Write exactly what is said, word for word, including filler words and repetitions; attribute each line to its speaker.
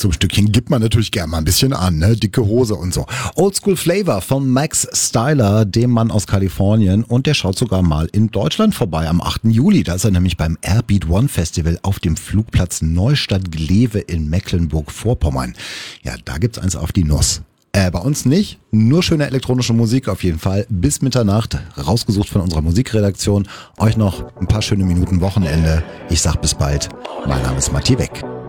Speaker 1: zum Stückchen gibt man natürlich gern mal ein bisschen an, ne? Dicke Hose und so. Oldschool Flavor von Max Styler, dem Mann aus Kalifornien, und der schaut sogar mal in Deutschland vorbei am achten Juli. Da ist er nämlich beim Airbeat One Festival auf dem Flugplatz Neustadt-Glewe in Mecklenburg-Vorpommern. Ja, da gibt's eins auf die Nuss. Äh, bei uns nicht, nur schöne elektronische Musik auf jeden Fall. Bis Mitternacht, rausgesucht von unserer Musikredaktion. Euch noch ein paar schöne Minuten Wochenende. Ich sag bis bald. Mein Name ist Matti Weck.